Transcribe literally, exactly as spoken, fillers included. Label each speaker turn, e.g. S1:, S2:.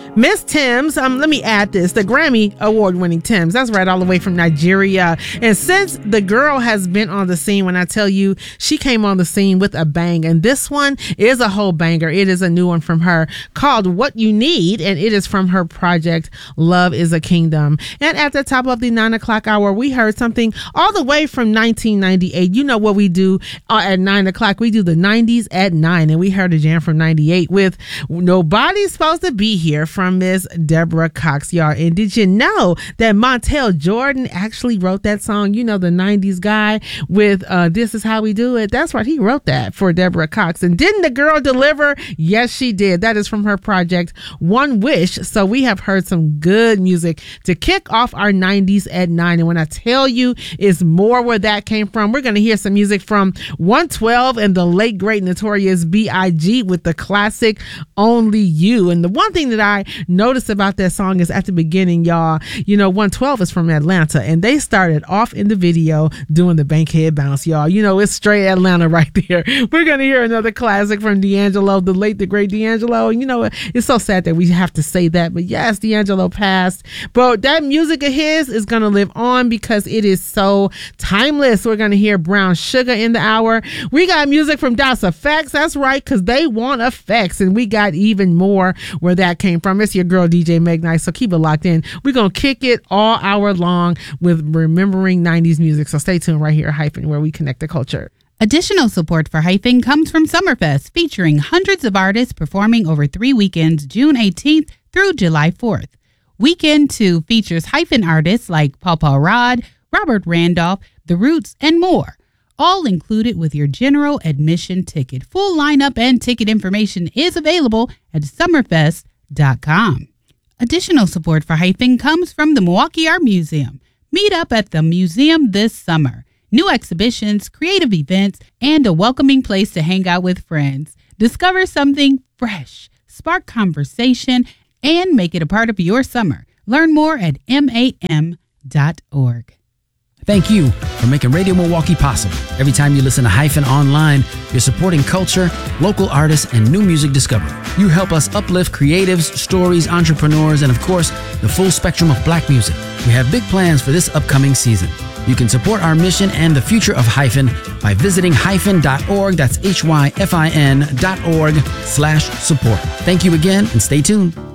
S1: Miss Tems, um, let me add this, the Grammy award-winning Tems, that's right, all the way from Nigeria. And since the girl has been on the scene, when I tell you, she came on the scene with a bang, and this one is a whole banger. It is a new one from her called What You Need, and it is from her project Love is a Kingdom. And at the top of the nine o'clock hour, we heard something all the way from nineteen ninety-eight. You know what we do uh, at nine o'clock, we do the nineties at nine, and we heard a jam from ninety-eight with Nobody's Supposed to Be Here from Miss Deborah Cox, y'all. And did you know that Montel Jordan actually wrote that song? You know, the nineties guy with uh, This Is How We Do It. That's right, he wrote that for Deborah Cox. And didn't the girl deliver? Yes, she did. That is from her project One Wish. So we have heard some good music to kick off our nineties at nine. And when I tell you it's more where that came from, we're going to hear some music from one twelve and the late great Notorious B I G with the classic Only You. And the one thing that I noticed about that song is at the beginning, y'all, you know, one twelve is from Atlanta, and they started off in the video doing the Bankhead Bounce, y'all. You know, it's straight Atlanta right there. We're going to hear another classic from D'Angelo, the late, the great D'Angelo. And you know, it's so sad that we have to say that, but yes, D'Angelo passed. But that music of his is going to live on because it is so timeless. We're going to hear Brown Sugar in the hour. We got music from Das Effects. That's right, because they want effects, and we got even more where that came from. It's your girl, D J Meg Nice, so keep it locked in. We're going to kick it all hour long with remembering nineties music, so stay tuned right here at Hyphen, where we connect the culture.
S2: Additional support for Hyphen comes from Summerfest, featuring hundreds of artists performing over three weekends, June eighteenth through July fourth. Weekend two features Hyphen artists like Pawpaw Rod, Robert Randolph, The Roots, and more. All included with your general admission ticket. Full lineup and ticket information is available at summerfest dot com. Additional support for Hyphen comes from the Milwaukee Art Museum. Meet up at the museum this summer. New exhibitions, creative events, and a welcoming place to hang out with friends. Discover something fresh, spark conversation, and make it a part of your summer. Learn more at M A M dot org.
S3: Thank you for making Radio Milwaukee possible. Every time you listen to Hyphen Online, you're supporting culture, local artists, and new music discovery. You help us uplift creatives, stories, entrepreneurs, and of course, the full spectrum of black music. We have big plans for this upcoming season. You can support our mission and the future of Hyphen by visiting hyphen dot org. That's H Y F I N dot org slash support. Thank you again, and stay tuned.